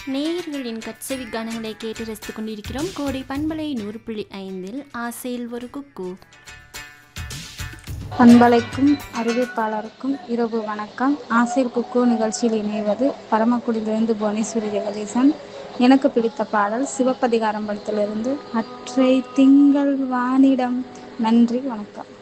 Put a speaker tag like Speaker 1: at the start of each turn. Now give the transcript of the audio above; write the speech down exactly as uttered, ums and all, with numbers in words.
Speaker 1: நேயர்களின் கட்சவி கானங்களை கேட்டு ரசித்துக் கொண்டிருக்கிறோம். கோடை பண்பலை நூறு புள்ளி ஐந்தில் ஆசையில் ஒரு குக்கு.
Speaker 2: பண்பலைக்கும் அறிவிப்பாளருக்கும் இரவு வணக்கம். ஆசையில் குக்கு நிகழ்ச்சியில் இணைவது பரமக்குடியிலிருந்து புவனேஸ்வரி ஜெகதீசன். எனக்கு பிடித்த பாடல் சிவப்பதிகாரம் படத்திலிருந்து அற்றை திங்கள் வானிடம். நன்றி, வணக்கம்.